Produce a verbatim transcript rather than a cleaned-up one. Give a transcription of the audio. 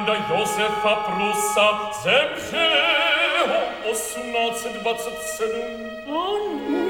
Ferdinanda Josefa Prusa zemřelého osmnáct dvacet sedm. Ano.